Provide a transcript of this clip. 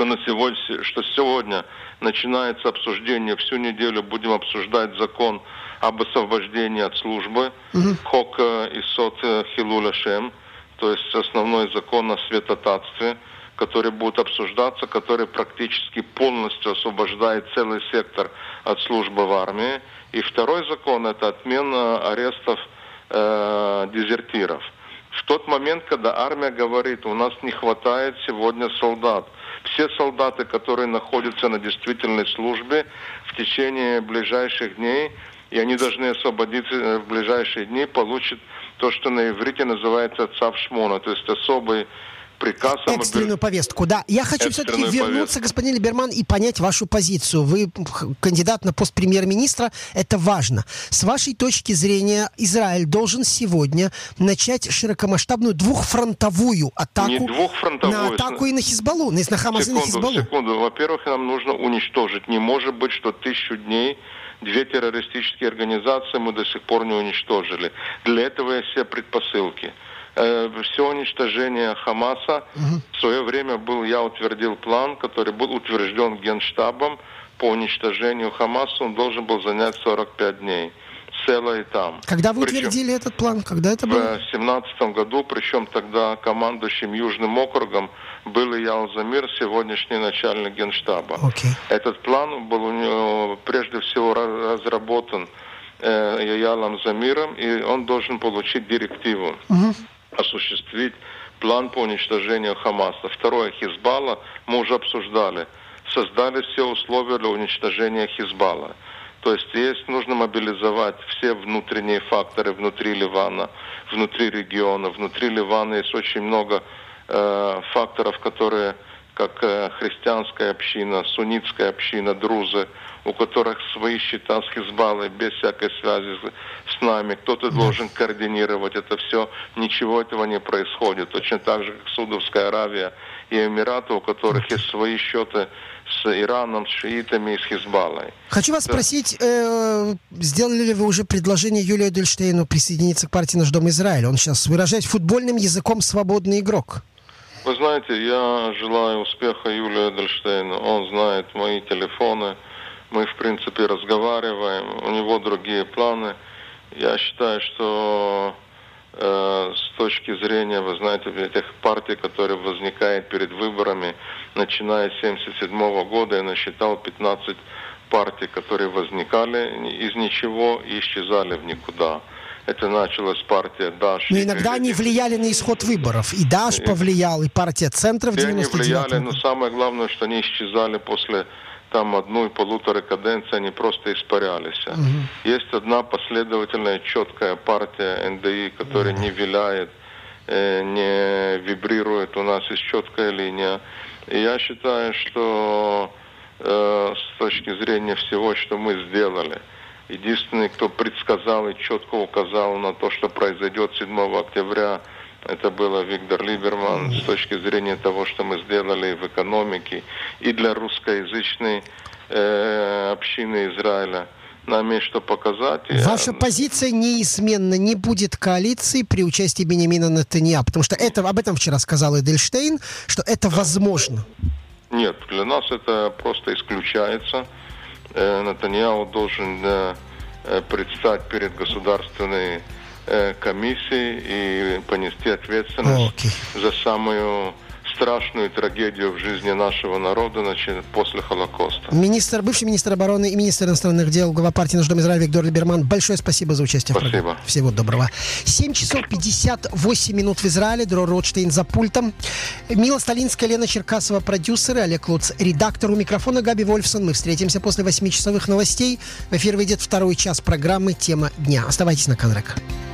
что сегодня начинается обсуждение, всю неделю будем обсуждать закон об освобождении от службы, Хок Исот Хилуль Ашем, то есть основной закон о святотатстве, который будет обсуждаться, который практически полностью освобождает целый сектор от службы в армии. И второй закон – это отмена арестов дезертиров. В тот момент, когда армия говорит, у нас не хватает сегодня солдат, все солдаты, которые находятся на действительной службе в течение ближайших дней, и они должны освободиться в ближайшие дни, получат то, что на иврите называется цав шмона, то есть особый приказ. Экстренную повестку, да. Я хочу все-таки вернуться, господин Либерман, и понять вашу позицию. Вы кандидат на пост премьер-министра, это важно. С вашей точки зрения, Израиль должен сегодня начать широкомасштабную двухфронтовую атаку на атаку и на Хизбаллу, на Хамас и на Хизбаллу. Секунду. Во-первых, нам нужно уничтожить. Не может быть, что 1000 дней 2 террористические организации мы до сих пор не уничтожили. Для этого есть все предпосылки. Все уничтожение Хамаса в свое время я утвердил план, который был утвержден Генштабом по уничтожению Хамаса. Он должен был занять 45 дней. Цело и там. Когда вы утвердили этот план? Когда это было? В 2017 году, причем тогда командующим Южным округом был Иял Замир, сегодняшний начальник Генштаба. Этот план был у него прежде всего разработан Иялом Замиром, и он должен получить директиву. Осуществить план по уничтожению Хамаса. Второе, Хизбалла, мы уже обсуждали. Создали все условия для уничтожения Хизбалла. То есть нужно мобилизовать все внутренние факторы внутри Ливана, внутри региона. Внутри Ливана есть очень много факторов, которые, как христианская община, суннитская община, друзы, у которых свои счета с Хизбаллой, без всякой связи с нами. Кто-то должен координировать это все. Ничего этого не происходит. Точно так же, как Саудовская Аравия и Эмираты, у которых есть свои счеты с Ираном, с шиитами и с Хизбаллой. Хочу вас спросить, сделали ли вы уже предложение Юлию Эдельштейну присоединиться к партии «Наш дом Израиль»? Он сейчас, выражаясь футбольным языком, свободный игрок. Вы знаете, я желаю успеха Юлию Эдельштейну. Он знает мои телефоны. Мы, в принципе, разговариваем. У него другие планы. Я считаю, что с точки зрения, вы знаете, этих партий, которые возникают перед выборами, начиная с 1977 года, я насчитал 15 партий, которые возникали из ничего и исчезали в никуда. Это началась партия Даш. Но иногда они влияли на исход выборов. И Даш повлиял, и партия Центра в 99-м. Они влияли, но самое главное, что они исчезали после там 1,5 каденции, они просто испарялись. Есть одна последовательная, четкая партия НДИ, которая не виляет, не вибрирует. У нас есть четкая линия. И я считаю, что с точки зрения всего, что мы сделали, единственный, кто предсказал и четко указал на то, что произойдет 7 октября, это было Виктор Либерман. С точки зрения того, что мы сделали в экономике и для русскоязычной общины Израиля, нам есть что показать. Ваша позиция неизменна. Не будет коалиции при участии Биньямина Нетаньяху, потому что об этом вчера сказал Эдельштейн, что это возможно. Нет, для нас это просто исключается. Нетаньяху должен предстать перед государственной комиссии и понести ответственность за самую страшную трагедию в жизни нашего народа после Холокоста. Бывший министр обороны и министр иностранных дел, глава партии «Наш дом Израиль» Виктор Либерман, большое спасибо за участие в программе. Всего доброго. 7 часов 58 минут в Израиле. Дрор Ротштейн за пультом. Мила Сталинская, Лена Черкасова, продюсеры, Олег Луц, редактор. У микрофона Габи Вольфсон. Мы встретимся после 8-часовых новостей. В эфир выйдет второй час программы «Тема дня». Оставайтесь на Канрек.